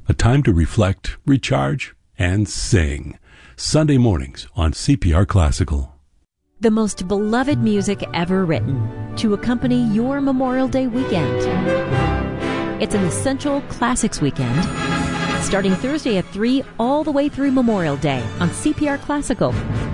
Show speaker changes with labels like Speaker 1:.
Speaker 1: A time to reflect, recharge, and sing. Sunday mornings on CPR Classical.
Speaker 2: The most beloved music ever written to accompany your Memorial Day weekend. It's an Essential Classics weekend, starting Thursday at 3 all the way through Memorial Day on CPR Classical.